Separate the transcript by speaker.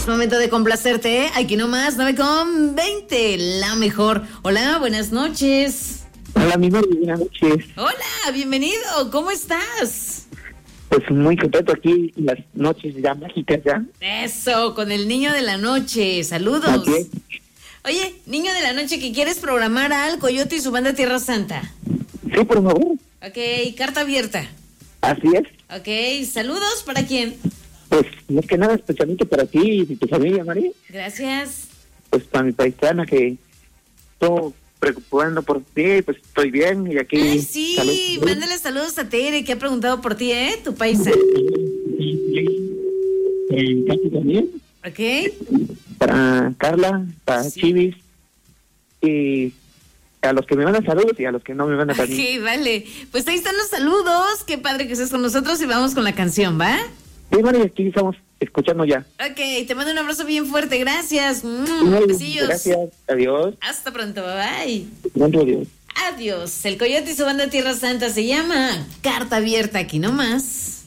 Speaker 1: Es momento de complacerte, ¿eh? Aquí nomás, 9:20, la mejor. Hola, buenas noches.
Speaker 2: Hola, mi Mari, buenas noches.
Speaker 1: Hola, bienvenido, ¿cómo estás?
Speaker 2: Pues muy contento aquí, las noches ya mágicas ya.
Speaker 1: Eso, con el niño de la noche, saludos.
Speaker 2: Así es.
Speaker 1: Oye, niño de la noche, ¿que quieres programar al Coyote y su banda Tierra Santa?
Speaker 2: Sí, por favor.
Speaker 1: Ok, carta abierta.
Speaker 2: Así es.
Speaker 1: Ok, saludos, ¿para quién?
Speaker 2: Pues más que nada especialmente para ti y tu familia, Mari.
Speaker 1: Gracias.
Speaker 2: Pues para mi paisana que estoy preocupando por ti, pues estoy bien y aquí...
Speaker 1: Ay, sí,
Speaker 2: salud.
Speaker 1: mándale saludos a Tere, que ha preguntado por ti, ¿eh? Tu paisa.
Speaker 2: Katy también,
Speaker 1: Ok.
Speaker 2: para Carla, para
Speaker 1: Sí.
Speaker 2: Chivis y a los que me mandan saludos y a los que no me mandan también.
Speaker 1: Ok, vale. Pues ahí están los saludos. Qué padre que estés con nosotros y vamos con la canción, ¿va?
Speaker 2: Sí, Mari, aquí estamos escuchando ya.
Speaker 1: Ok, te mando un abrazo bien fuerte. Gracias.
Speaker 2: Ay,
Speaker 1: Besillos.
Speaker 2: gracias, adiós.
Speaker 1: Hasta pronto, bye.
Speaker 2: Pronto, adiós.
Speaker 1: Adiós. El Coyote y su banda Tierra Santa se llama Carta Abierta, aquí nomás.